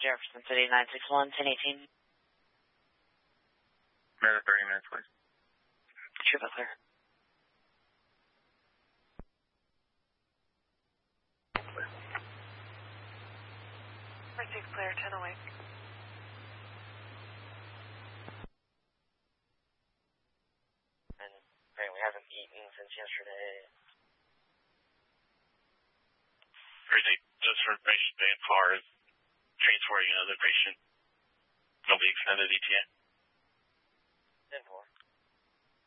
Jefferson City, 961, 1018. Another 30 minutes, please. Triple clear. Receive clear, 1008. And apparently haven't eaten since yesterday. Thursday, just for patient being far as transporting another patient. Will be extended ETA. 10-4.